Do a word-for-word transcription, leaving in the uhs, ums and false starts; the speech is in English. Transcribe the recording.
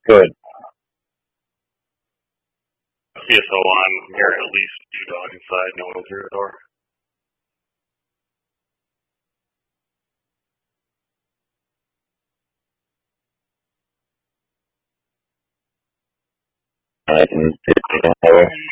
Good. C S O on here, at least two dog inside, no one through the door. I can take a highway.